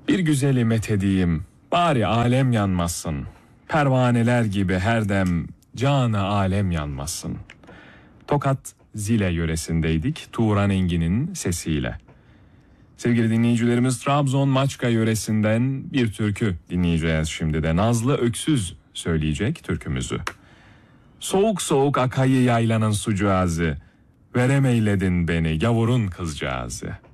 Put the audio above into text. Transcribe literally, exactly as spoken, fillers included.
Bir güzeli methedeyim, bari alem yanmasın. Pervaneler gibi her dem canı alem yanmasın. Tokat Zile yöresindeydik, Turan Engin'in sesiyle. Sevgili dinleyicilerimiz, Trabzon Maçka yöresinden bir türkü dinleyeceğiz şimdi de. Nazlı Öksüz söyleyecek türkümüzü. Soğuk soğuk akayı yaylanın sucuğazı, veremeyledin beni gavurun kızcağızı.